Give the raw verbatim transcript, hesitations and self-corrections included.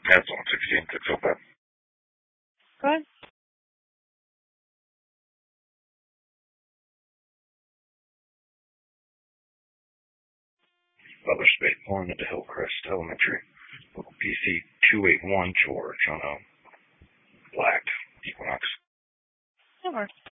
That's one sixteen, six oh five. Go ahead. Butler Spade pulling into Hillcrest Elementary. P C two eight one George on a black Equinox. That works.